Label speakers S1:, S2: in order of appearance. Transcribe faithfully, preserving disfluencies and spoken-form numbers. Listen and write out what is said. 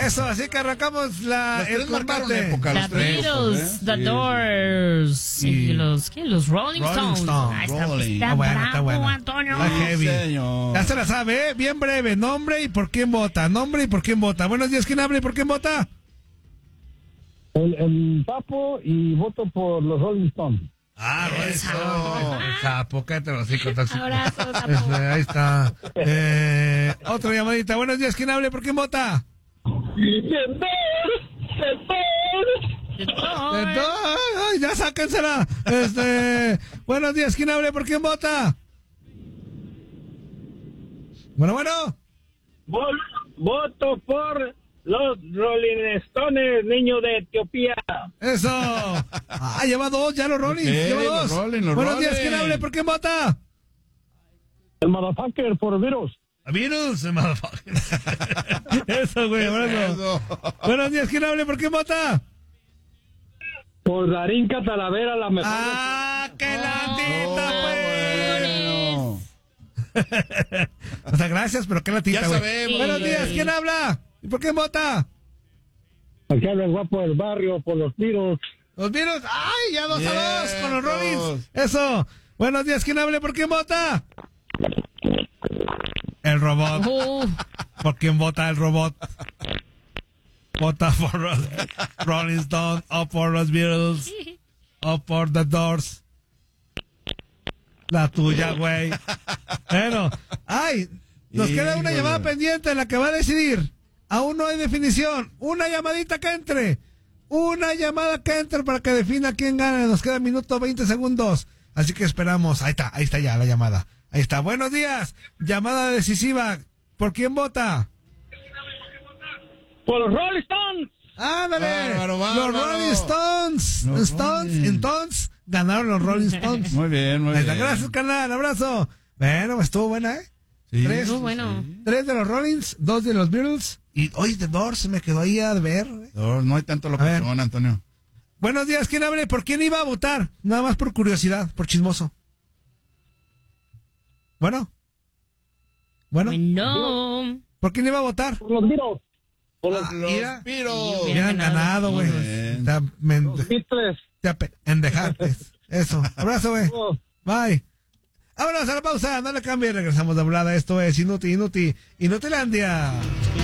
S1: Eso, así que arrancamos la, el combate.
S2: Época,
S3: The
S2: los tres,
S3: Beatles,
S2: ¿eh?
S3: The
S2: Sí,
S3: Doors,
S1: Y-
S3: y los, ¿qué? Los Rolling,
S1: Rolling
S3: Stones.
S1: Stones.
S3: Ah, está,
S2: Rolling.
S3: está
S1: Está bueno,
S3: bravo,
S1: está bueno.
S3: Antonio.
S1: Está heavy.
S2: señor.
S1: Ya se la sabe, ¿eh? Bien breve. Nombre y por quién vota. Nombre y por quién vota. Buenos días, ¿quién habla y por quién vota?
S4: El, el Papo y voto por los Rolling Stones.
S1: Ah,
S3: Eso.
S1: Sapo, cállate los hocico, tóxico.
S3: Abrazo, Sapo.
S1: Este, ahí está. Eh, otra llamadita. Buenos días, ¿quién habla y por quién vota? Entonces, ay, ya sáquensela. Este, buenos días, ¿quién habla y por quién vota? Bueno, bueno.
S4: Voto por los Rolling Stones, niño de Etiopía.
S1: Eso. Ah, lleva dos, ya los Rollins.
S2: Ok,
S1: lleva
S2: los
S1: dos.
S2: Rolling, los
S1: buenos días,
S2: Rolling.
S1: ¿quién habla y por quién vota?
S4: El motherfucker por virus.
S1: Virus, motherfucker. Eso, güey, abrazo.
S2: Eso.
S1: Buenos días, ¿quién habla y por quién vota?
S4: Por Darín Catalavera, la mejor.
S1: Ah, qué
S2: Oh,
S1: latita, pues.
S2: bueno.
S1: O sea, gracias, pero qué latita,
S2: Ya
S1: güey.
S2: sabemos.
S1: Buenos
S3: Sí.
S1: días, ¿quién habla? ¿Y por quién vota?
S4: Aquí habla el guapo del barrio, por los virus.
S1: Los virus. ¡Ay, ya dos a dos con los
S2: Vientos.
S1: Rollins! Eso. Buenos días, ¿quién habla y por quién vota? El robot.
S3: Uh,
S1: ¿Por quién vota el robot? Vota por los Rolling Stones o por los Beatles o por The Doors. La tuya, güey. Bueno, ay, nos queda una
S2: Híjole.
S1: llamada pendiente en la que va a decidir. Aún no hay definición. Una llamadita que entre. Una llamada que entre para que defina quién gana. Nos queda minuto veinte segundos. Así que esperamos. Ahí está, ahí está ya la llamada. Ahí está. Buenos días. Llamada decisiva. ¿Por quién vota?
S4: Por los Rolling Stones.
S1: ¡Ándale!
S2: Bárbaro, bárbaro.
S1: Los Rolling Stones.
S2: Los
S1: Stones.
S2: Rolling.
S1: Entonces, ganaron los Rolling Stones.
S2: Muy bien, muy
S1: Ahí está.
S2: bien.
S1: Gracias, carnal. Abrazo. Bueno, pues estuvo buena, ¿eh?
S2: Sí,
S1: Tres.
S2: sí,
S3: muy bueno.
S2: sí.
S1: Tres de los Rollins, dos de los Beatles. Y hoy The Doors se me quedó ahí a ver. ¿eh?
S2: No, no hay tanto
S1: A ver.
S2: locución, Antonio.
S1: Buenos días, ¿quién habla y por quién iba a votar? Nada más por curiosidad, por chismoso. Bueno. Bueno,
S3: no.
S1: ¿por quién iba a votar?
S4: Por los virus. Por los,
S1: Ah,
S2: Los
S1: mira.
S2: Piros.
S1: Hubieran ganado, güey.
S2: Muy bien.
S1: Te men-
S4: los Beatles.
S1: te ape- endejates. Eso. Abrazo, güey.
S4: Oh.
S1: Bye. Vámonos a la pausa, no le cambie, regresamos de volada. Esto es Inútil, Inútil, Inutilandia.